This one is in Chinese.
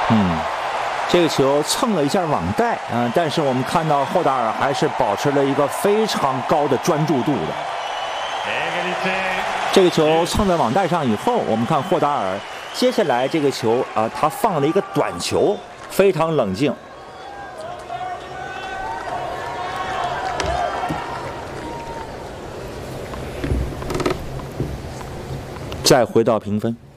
这个球蹭了一下网带但是我们看到霍达尔还是保持了一个非常高的专注度的。这个球蹭在网带上以后，我们看霍达尔接下来这个球他放了一个短球，非常冷静。再回到评分。